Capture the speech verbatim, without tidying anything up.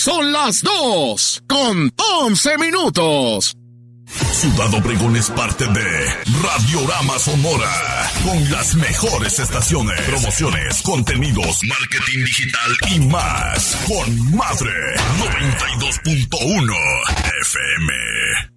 Son las dos con once minutos. Ciudad Obregón es parte de Radiorama Sonora, con las mejores estaciones, promociones, contenidos, marketing digital y más, con Madre noventa y dos punto uno F M.